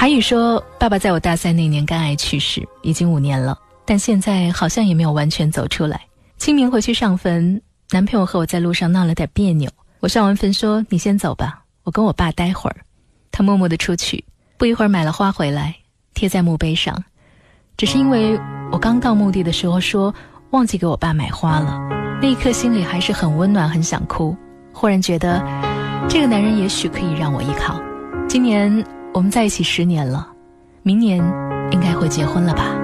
韩宇说，爸爸在我大3那年肝癌去世，已经5年了，但现在好像也没有完全走出来。清明回去上坟，男朋友和我在路上闹了点别扭，我上完坟说，你先走吧，我跟我爸待会儿。他默默地出去，不一会儿买了花回来，贴在墓碑上。只是因为我刚到墓地的时候说忘记给我爸买花了，那一刻心里还是很温暖，很想哭。忽然觉得这个男人也许可以让我依靠。今年我们在一起10年了，明年应该会结婚了吧。